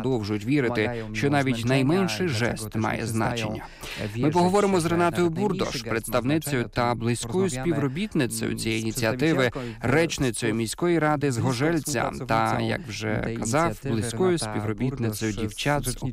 продовжують вірити, що навіть найменший жест має значення. Ми поговоримо з Ренатою Бурдош, представницею та близькою співробітницею цієї ініціативи, речницею міської ради з Згожельця та, як вже казав, близькою співробітницею дівчат з